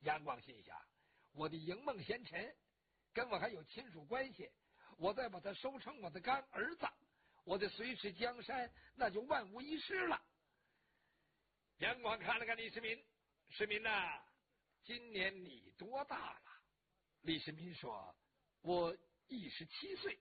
杨广心想，我的营梦贤臣跟我还有亲属关系，我再把他收成我的干儿子，我的随持江山，那就万无一失了。杨广看了看李世民，世民呐，今年你多大了？李世民说，我17岁。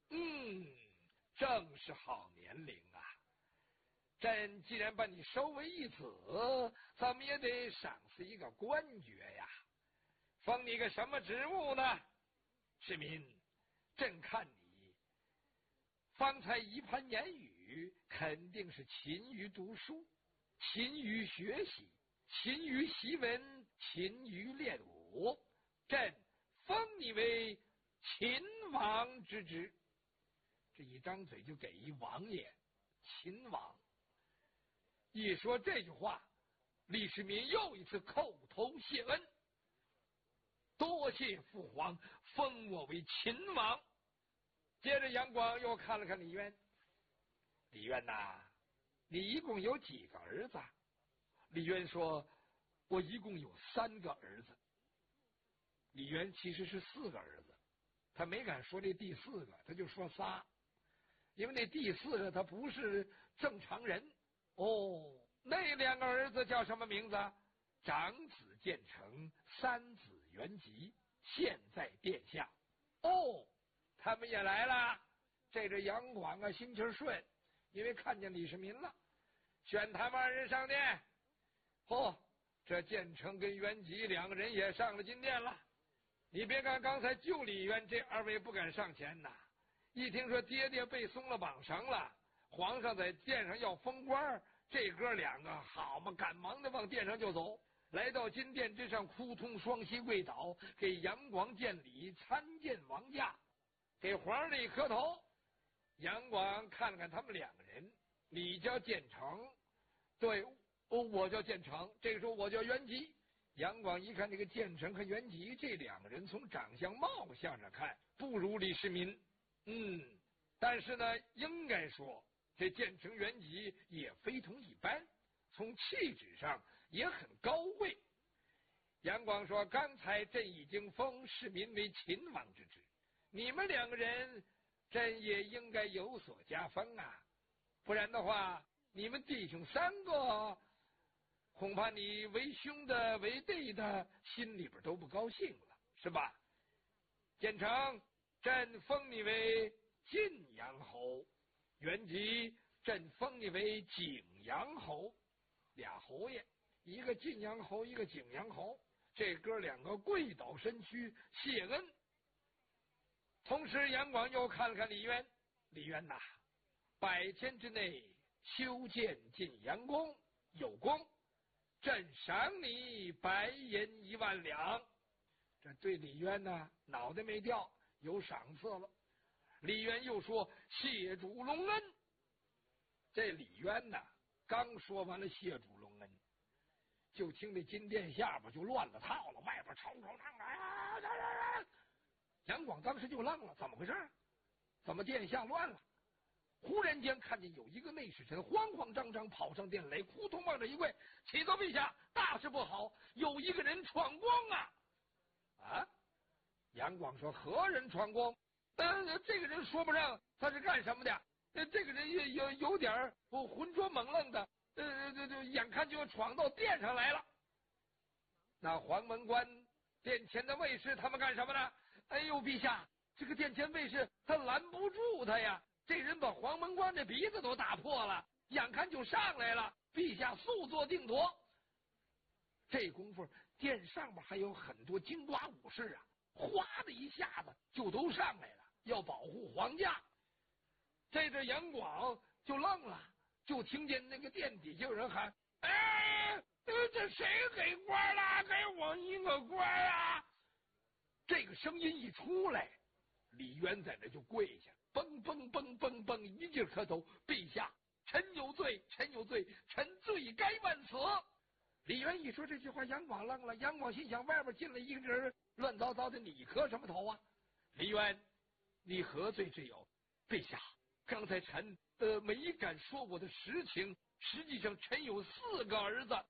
正是好年龄啊。朕既然把你收为义子，咱们也得赏赐一个官爵呀。封你个什么职务呢？世民，朕看你方才一番言语，肯定是勤于读书，勤于学习，勤于习文，勤于练武。朕封你为秦王之职。这一张嘴就给一王爷，秦王。一说这句话，李世民又一次叩头谢恩，多谢父皇封我为秦王。接着杨广又看了看李渊，李渊呐，你一共有几个儿子？李渊说，我一共有3个儿子。李渊其实是4个儿子，他没敢说这第4个，他就说仨，因为那第4个他不是正常人。那2个儿子叫什么名字？长子建成，3子元吉，现在殿下。他们也来了。这杨广啊，心情顺，因为看见李世民了，选他们2人上殿。这建成跟元吉2个人也上了金殿了。你别看刚才就李渊这2位不敢上前呐，一听说爹爹被松了绑绳了，皇上在殿上要封官，这哥2个好嘛，赶忙的往殿上就走，来到金殿之上，哭通双膝跪倒，给杨广见礼，参见王驾，给皇上一磕头。杨广看了看他们2个人，你叫建成，对，我叫建成，这个时候我叫元吉。杨广一看这个建成和元吉这2个人，从长相貌相上看不如李世民，但是呢，应该说这建成元吉也非同一般，从气质上也很高贵。杨广说，刚才朕已经封世民为秦王之职，你们2个人朕也应该有所加封啊，不然的话你们弟兄3个恐怕你为兄的为弟的心里边都不高兴了，是吧？建成，朕封你为晋阳侯，元吉，朕封你为景阳侯。俩侯爷，一个晋阳侯，一个景阳侯，这哥2个跪倒身躯谢恩。同时杨广又看了看李渊，李渊呐，100天之内修建晋阳宫，有功，朕赏你白银1万两。这对李渊呢，脑袋没掉，有赏赐了。李渊又说，谢主隆恩。这李渊呢，刚说完了谢主隆恩，就听这金殿下边就乱了套了，外边吵吵嚷嚷。杨广当时就愣了，怎么回事？怎么殿下乱了？忽然间看见有一个内侍臣慌慌张张跑上殿来，扑通往这一跪，启奏陛下，大事不好，有一个人闯宫啊！杨广说，何人闯宫？这个人说不上他是干什么的，这个人有点浑浊猛愣的，眼看就要闯到殿上来了。那黄门官殿前的卫士他们干什么呢？哎呦，陛下，这个殿前卫士他拦不住他呀，这人把黄门官的鼻子都打破了，眼看就上来了，陛下速做定夺。这功夫殿上边还有很多京瓜武士啊，哗的一下子就都上来了，要保护皇家。这杨广就愣了，就听见那个殿底下有人喊，这谁给官了？给我一个官啊！这个声音一出来，李渊在那就跪下，蹦蹦蹦蹦蹦一劲磕头，陛下，臣有罪，臣有罪，臣罪该万死。李渊一说这句话，杨广愣了。杨广心想，外边进来一个人乱糟糟的，你磕什么头啊？李渊，你何罪之有？陛下，刚才臣没敢说我的实情，实际上臣有4个儿子，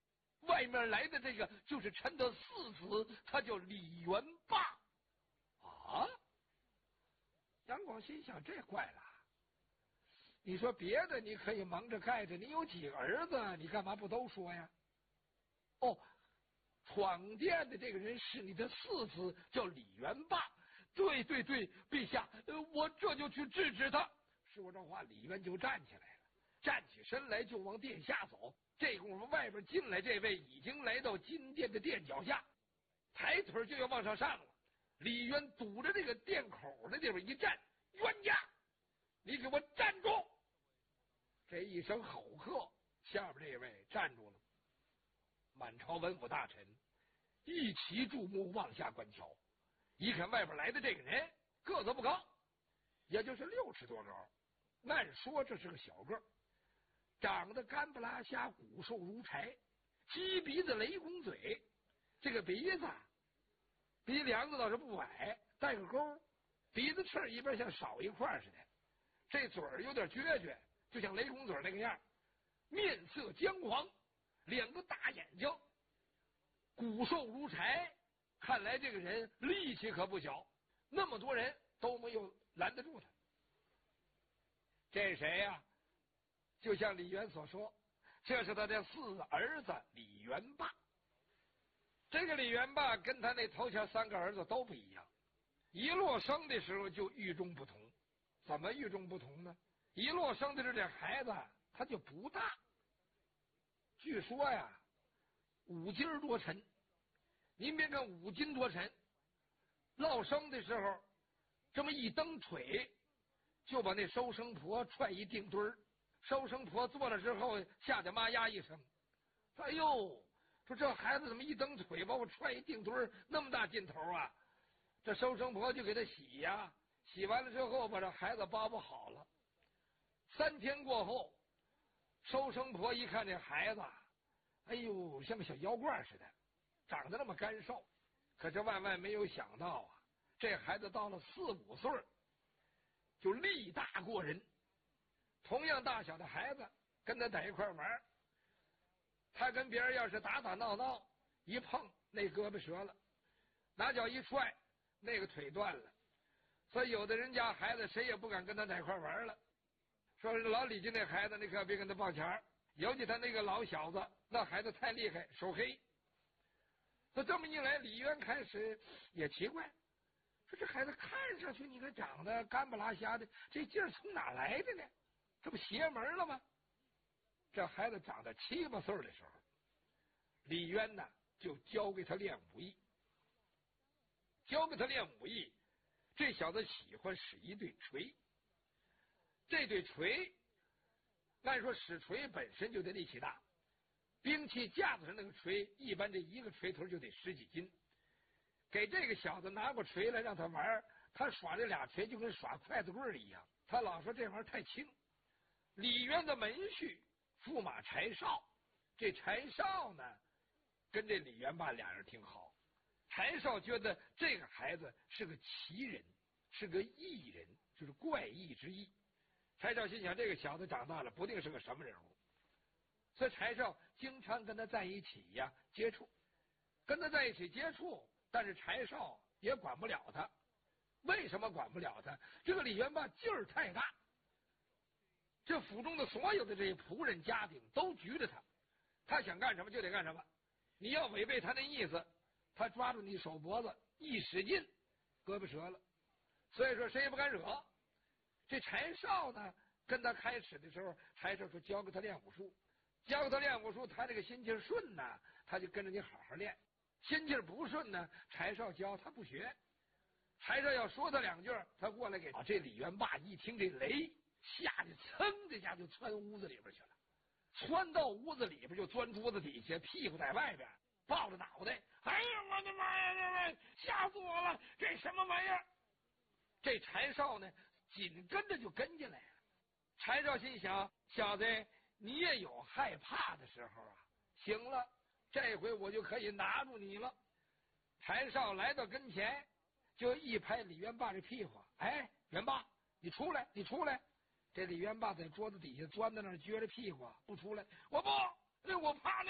外面来的这个就是陈的四子，他叫李元霸。啊！杨广心想，这怪了。你说别的你可以蒙着盖着，你有几个儿子，你干嘛不都说呀？哦，闯殿的这个人是你的四子，叫李元霸。对对对，陛下，我这就去制止他。说这话，李渊就站起来了，站起身来就往殿下走。这功夫，外边进来这位已经来到金殿的殿脚下，抬腿就要往上上了。李渊堵着这个殿口的地方一站，冤家，你给我站住！这一声吼喝，下边这位站住了。满朝文武大臣一齐注目往下观瞧，一看外边来的这个人个子不高，也就是60多高，按说这是个小个，长得干不拉瞎，骨瘦如柴，鸡鼻子雷公嘴，这个鼻子鼻梁子倒是不矮，带个沟，鼻子翅一边像少一块似的，这嘴儿有点撅撅，就像雷公嘴那个样，面色姜黄，2个大眼睛，骨瘦如柴，看来这个人力气可不小，那么多人都没有拦得住他。这谁呀？就像李渊所说，这是他的4儿子李元霸。这个李元霸跟他那头前3个儿子都不一样，一落生的时候就与众不同。怎么与众不同呢？一落生的这孩子他就不大，据说呀5斤多沉。您别看5斤多沉，落生的时候这么一蹬腿，就把那收生婆踹一定墩儿。收生婆坐了之后，吓得妈呀一声，哎呦，说这孩子怎么一蹬腿把我踹一定墩儿，那么大劲头啊！这收生婆就给他洗呀，洗完了之后把这孩子包包好了。3天过后，收生婆一看这孩子，哎呦，像个小妖怪似的，长得那么干瘦。可是万万没有想到啊，这孩子到了4、5岁就力大过人。同样大小的孩子跟他在一块玩，他跟别人要是打打闹闹，一碰那胳膊折了，拿脚一踹那个腿断了。所以有的人家孩子谁也不敢跟他在一块玩了，说是老李家那孩子你可别跟他抱钱，尤其他那个老小子那孩子太厉害，手黑。那这么一来，李渊开始也奇怪，说这孩子看上去你看长得干不拉瞎的，这劲儿从哪来的呢？这不邪门了吗？这孩子长到7、8岁的时候，李渊呢就教给他练武艺。教给他练武艺，这小子喜欢使一对锤。这对锤，按说使锤本身就得力气大，兵器架子上那个锤，一般这一个锤头就得10几斤。给这个小子拿过锤来让他玩，他耍这俩锤就跟耍筷子棍一样，他老说这玩意儿太轻。李渊的门婿驸马柴绍，这柴绍呢跟这李元霸俩人挺好。柴绍觉得这个孩子是个奇人，是个异人，就是怪异之异。柴绍心想，这个小子长大了不定是个什么人物，所以柴绍经常跟他在一起呀接触，跟他在一起接触，但是柴绍也管不了他。为什么管不了他？这个李元霸劲儿太大，这府中的所有的这些仆人家丁都局着他，他想干什么就得干什么。你要违背他那意思，他抓住你手脖子一使劲，胳膊折了。所以说谁也不敢惹。这柴绍呢，跟他开始的时候，柴绍说教给他练武术，教给他练武术，他这个心气顺呢，他就跟着你好好练；心气不顺呢，柴绍教他不学。柴绍要说他2句，他过来给这李元霸一听这雷，吓得噌的一下就窜屋子里边去了，窜到屋子里边就钻桌子底下，屁股在外边抱着脑袋，哎呀我的妈呀，吓死我了，这什么玩意儿？这柴绍呢紧跟着就跟进来了。柴绍心想，小子你也有害怕的时候啊，行了，这回我就可以拿住你了。柴绍来到跟前，就一拍李元霸这屁股，哎，元霸你出来，你出来。这李元霸在桌子底下钻在那儿撅着屁股不出来，我不，我怕